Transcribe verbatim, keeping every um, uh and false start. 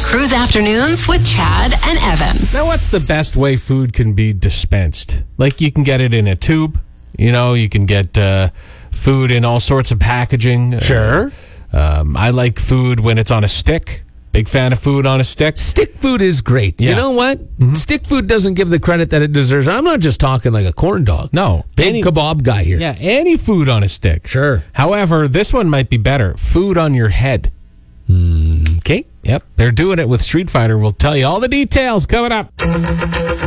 Cruise Afternoons with Chad and Evan. Now, what's the best way food can be dispensed? Like, you can get it in a tube. You know, you can get uh, food in all sorts of packaging. Sure. Uh, um, I like food when it's on a stick. Big fan of food on a stick. Stick food is great. Yeah. You know what? Mm-hmm. Stick food doesn't give the credit that it deserves. I'm not just talking like a corn dog. No. Big any, kebab guy here. Yeah, any food on a stick. Sure. However, this one might be better. Food on your head. Mm, okay. Yep. They're doing it with Street Fighter. We'll tell you all the details coming up.